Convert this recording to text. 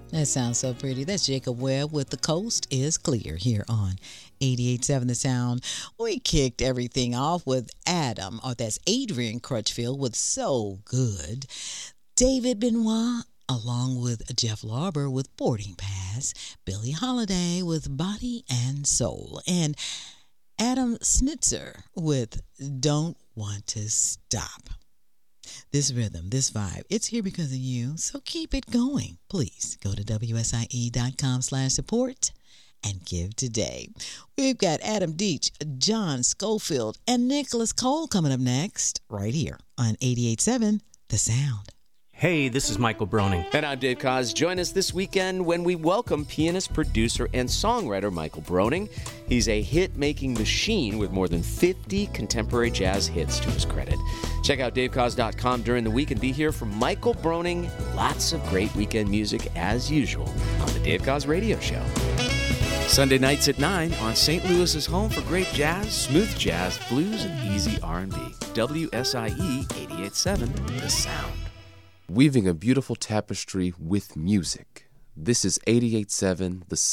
That sounds so pretty. That's Jacob Webb with The Coast is Clear here on 88.7 The Sound. We kicked everything off with that's Adrian Crutchfield with So Good. David Benoit along with Jeff Larber with Boarding Pass. Billie Holiday with Body and Soul. And Adam Snitzer with Don't Want to Stop. This rhythm, this vibe, it's here because of you, so keep it going. Please go to WSIE.com/support and give today. We've got Adam Deach, John Schofield, and Nicholas Cole coming up next, right here on 88.7 The Sound. Hey, this is Michael Broning. And I'm Dave Koz. Join us this weekend when we welcome pianist, producer, and songwriter Michael Broning. He's a hit-making machine with more than 50 contemporary jazz hits to his credit. Check out davekoz.com during the week and be here for Michael Broning. Lots of great weekend music as usual on the Dave Koz Radio Show. Sunday nights at 9 on St. Louis's home for great jazz, smooth jazz, blues, and easy R&B. WSIE 88.7 The Sound. Weaving a beautiful tapestry with music. This is 88.7 The